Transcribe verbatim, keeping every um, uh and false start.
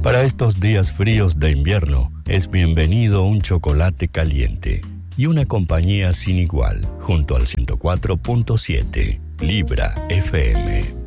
Para estos días fríos de invierno, es bienvenido un chocolate caliente y una compañía sin igual, junto al ciento cuatro punto siete Libra F M.